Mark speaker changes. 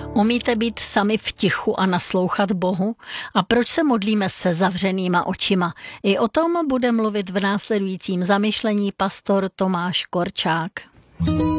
Speaker 1: Umíte být sami v tichu a naslouchat Bohu? A proč se modlíme se zavřenýma očima? I o tom bude mluvit v následujícím zamyšlení pastor Tomáš Korčák.